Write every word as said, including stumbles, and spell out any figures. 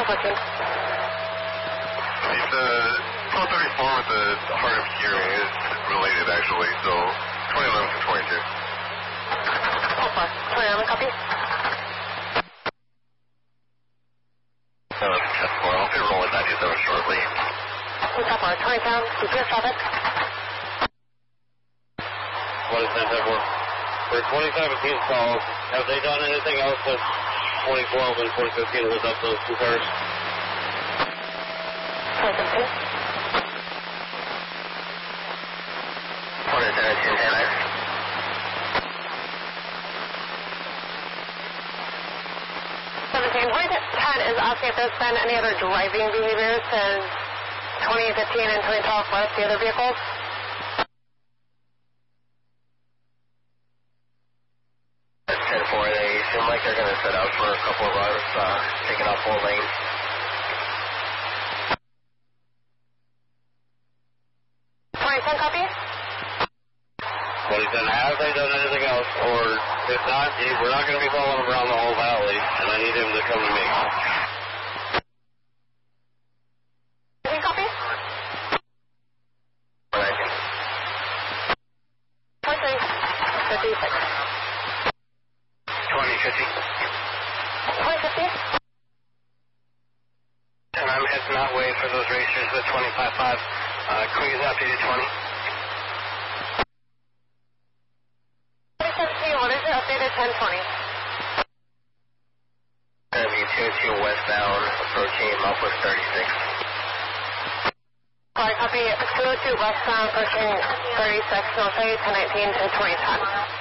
twelve fourteen. The twelve thirty-four with the hard of hearing is related actually, so twenty eleven to twenty-two. twelve four. twenty eleven, copy. Uh, ten four, I'll be rolling ninety-seven shortly. ten four, twenty-seven, G P S traffic. What is ten four? For twenty seventeen calls, have they done anything else since twenty twelve and twenty fifteen was up those two cars? twenty seventeen. twenty seventeen, ten nine. seventeen, twenty ten is asking if there's been any other driving behavior since twenty fifteen and twenty twelve with the other vehicles. ten four, they seem like they're going to set out for a couple of routes, uh, taking off four lanes. twenty ten, copy. twenty ten, have they done anything else? Or if not, we're not going to be following him around the whole valley, and I need him to come to me. fifteen, copy. twenty-three, fifty-six. twenty fifty. twenty fifty. And I'm heading that way for those racers with twenty-five five. Uh, Queen's happy to twenty. twenty seventeen, what is your updated ten twenty? Going to be two two westbound, approaching Southwest thirty-six. Sorry, copy. two oh two westbound, approaching thirty-six, so say ten nineteen to twenty ten.